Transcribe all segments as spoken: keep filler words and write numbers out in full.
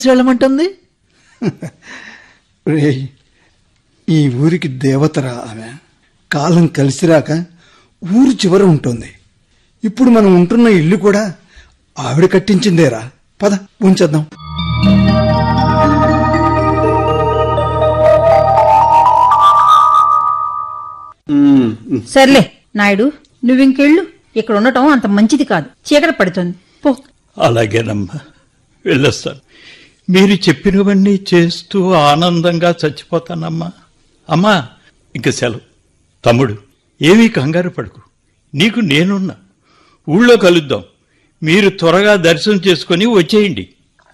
వెళ్ళమంటుంది. ఈ ఊరికి దేవతరా ఆమె. కాలం కలిసిరాక ఊరు చివర ఉంటుంది. ఇప్పుడు మనం ఉంటున్న ఇల్లు కూడా ఆవిడ కట్టించిందేరా. పద ఉంచేద్దాం. సర్లే నాయుడు, నువ్వింకెళ్ళు. ఇక్కడ ఉండటం అంత మంచిది కాదు, చీకటి పడుతుంది. పో. అలాగేనమ్మా, వెళ్ళొస్తాను. మీరు చెప్పినవన్నీ చేస్తూ ఆనందంగా చచ్చిపోతానమ్మా. అమ్మా, ఇంక సెలవు. తమ్ముడు, ఏమీ కంగారు పడుకు. నీకు నేనున్నా. ఊళ్ళో కలుద్దాం. మీరు త్వరగా దర్శనం చేసుకుని వచ్చేయండి.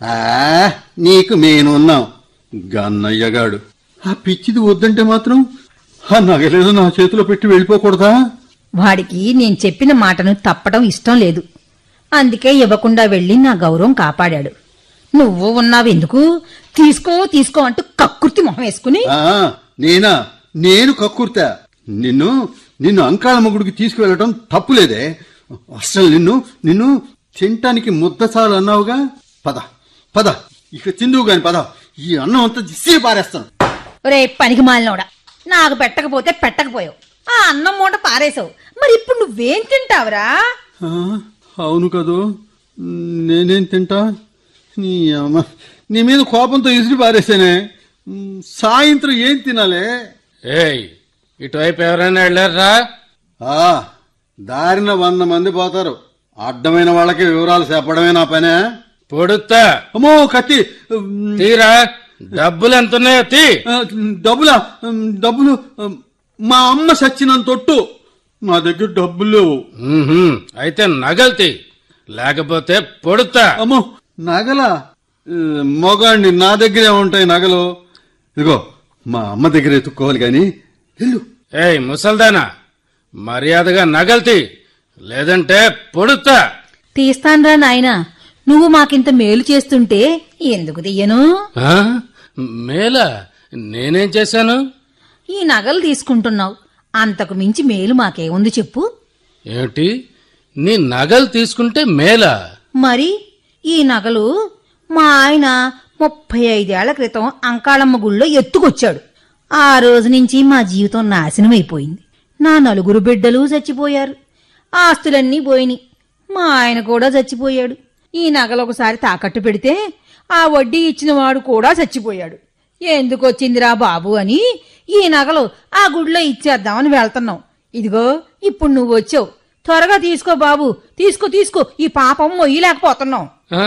నీకు మేనున్నాం. గన్నయ్యగాడు ఆ పిచ్చిది వద్దంటే మాత్రం ఆ నగలేదో నా చేతిలో పెట్టి వెళ్ళిపోకూడదా? వాడికి నేను చెప్పిన మాటను తప్పటం ఇష్టం లేదు. అందుకే ఇవ్వకుండా వెళ్లి నా గౌరవం కాపాడాడు. నువ్వు ఉన్నావెందుకు? తీసుకో తీసుకో అంటూ కక్కుర్తి మొహం వేసుకుని. నేనా? నేను కక్కుర్తా? నిన్ను నిన్ను అంకాళ మొగుడికి తీసుకువెళ్ళటం తప్పులేదే. అసలు నిన్ను నిన్ను తింటానికి ముద్దసాలు అన్నావుగా. పద పద, ఇక తిందువు గాని పద. ఈ అన్నం అంతా దిసి పారేస్తాను. రే పనికి మాలినోడా, నాకు పెట్టకపోతే పెట్టకపోయావు. ఆ అన్నం మూట పారేసావు. మరి ఇప్పుడు నువ్వేం తింటావురా? అవును కదూ, నేనేం తింటా? నీ అమ్మ, నీ మీద కోపంతో ఇసిరి పారేసానే. సాయంత్రం ఏం తినాలే? ఏయ్, ఇటువైపు ఎవరైనా వెళ్ళారా? దారిన వంద మంది పోతారు. అడ్డమైన వాళ్ళకి వివరాలు చెప్పడమే నా పనే. పొడుతా. అమ్మో కత్తి తీరా. డబ్బులు ఎంత ఉన్నాయో తీ. డబ్బులా? డబ్బులు మా అమ్మ సచ్చినంతొట్టు. నా దగ్గర డబ్బులు లేవు. అయితే నగలు తీ, లేకపోతే పొడుతా. అమ్మో, నగలా? మొగాడిని, నా దగ్గరే ఉంటాయి నగలు. ఇదిగో మా అమ్మ దగ్గర ఎత్తుక్కోవాలి గాని వెళ్ళు. ఏయ్ ముసల్దానా, మర్యాదగా నగలు తీ, లేదంటే పొడుతా. తీస్తాన్రా నాయనా. నువ్వు మాకింత మేలు చేస్తుంటే ఎందుకు తీయను? మేలా? నేనేం చేశాను? ఈ నగలు తీసుకుంటున్నావు, అంతకు మించి మేలు మాకేముంది చెప్పు. ఏమిటి, నీ నగలు తీసుకుంటే మేలా? మరి ఈ నగలు మా ఆయన ముప్పై ఐదేళ్ల క్రితం అంకాళమ్మ గుళ్ళో ఎత్తుకొచ్చాడు. ఆ రోజు నుంచి మా జీవితం నాశనం అయిపోయింది. నా నలుగురు బిడ్డలు చచ్చిపోయారు. ఆస్తులన్నీ పోయినాయి. మా ఆయన కూడా చచ్చిపోయాడు. ఈ నగలు ఒకసారి తాకట్టు పెడితే ఆ వడ్డీ ఇచ్చిన వాడు కూడా చచ్చిపోయాడు. ఎందుకొచ్చిందిరా బాబు అని ఈ నగలు ఆ గుడిలో ఇచ్చేద్దామని వెళ్తున్నాం. ఇదిగో ఇప్పుడు నువ్వు వచ్చావు. త్వరగా తీసుకో బాబు, తీసుకో తీసుకో. ఈ పాపం మొయ్యలేకపోతున్నాం.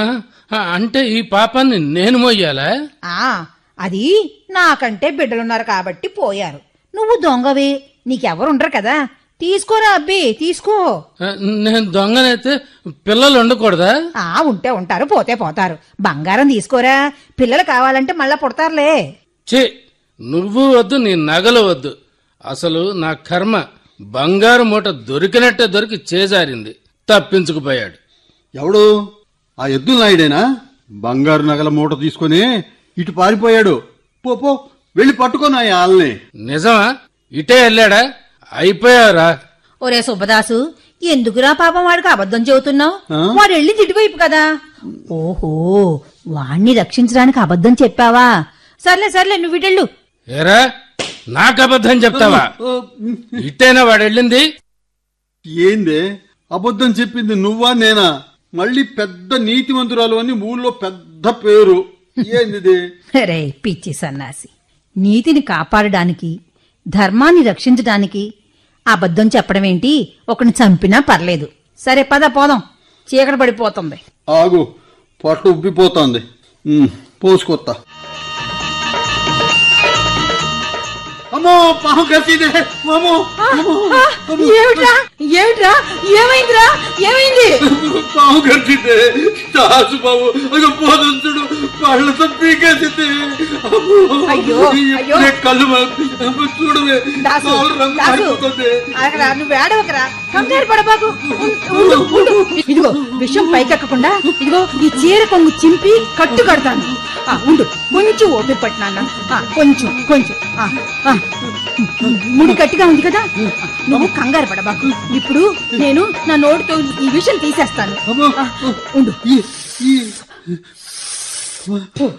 అంటే ఈ పాపాన్ని నేను మొయ్యాలా? ఆ అది నాకంటే బిడ్డలున్నారు కాబట్టి పోయారు. నువ్వు దొంగవే, నీకెవరుండరు కదా. తీసుకోరా అబ్బి, తీసుకో. నేను దొంగనైతే పిల్లలు ఉండకూడదా? ఆ ఉంటే ఉంటారు, పోతే పోతారు. బంగారం తీసుకోరా, పిల్లలు కావాలంటే మళ్ళా పుడతారులే. ఛీ, నువ్వు వద్దు, నీ నగలు వద్దు. అసలు నా కర్మ బంగారు మూట దొరికినట్టే దొరికి చేజారింది. తప్పించుకుపోయాడు. ఎవడు? ఆ ఎద్దుల నాయుడేనా? బంగారు నగల మూట తీసుకుని ఇటు పారిపోయాడు. పో పో, వెళ్ళి పట్టుకోనాయి వాళ్ళని. నిజమా? ఇటే వెళ్ళాడా? అయిపోయారా? ఒరే సుబ్బదాసు, ఎందుకురా పాపం వాడికి అబద్ధం చెబుతున్నావు? వాడు వెళ్ళింది ఇటువైపు కదా. ఓహో, వాణ్ణి రక్షించడానికి అబద్ధం చెప్పావా? సర్లే సర్లే, నువ్వు ఇటెళ్ళు. ఏరా, నాకు అబద్ధం చెప్తావా? ఇట్టేనా వాడు వెళ్ళింది? ఏందే అబద్ధం చెప్పింది? నువ్వా నేనా? మళ్ళీ పెద్ద నీతివంతురాలు అని ఊళ్ళో పెద్ద పేరు. ఏంది? రే పిచ్చి సన్నాసి, నీతిని కాపాడడానికి, ధర్మాన్ని రక్షించడానికి అబద్ధం చెప్పడమేంటి? ఒకని చంపినా పర్లేదు. సరే పద పోదాం, చీకటి పడిపోతుంది. ఆగు, పట్టు ఉబ్బిపోతుంది. పోసుకొత్తా. అమ్మో, పాము కసిదే. ఏమిట్రా ఏమిట్రా ఏమైందిరా? ఏమైంది? పాము కసిదే. దాసు బాబు పోదంతుడు పళ్ళతో పీకేసింది. కళ్ళు చూడవే, నువ్వు ఏడవకరా, కంగారు పడబాకు. ఇదిగో విషయం పైకెక్కకుండా ఇదిగో ఈ చీర కొంగు చింపి కట్టు కడతాను. ఉండు, కొంచెం ఓపిక పట్టినా. కొంచెం కొంచెం ముడి గట్టిగా ఉంది కదా, నువ్వు కంగారు పడబాకు. ఇప్పుడు నేను నా నోటితో ఈ విషయం తీసేస్తాను. ఉండు. వాస్తవా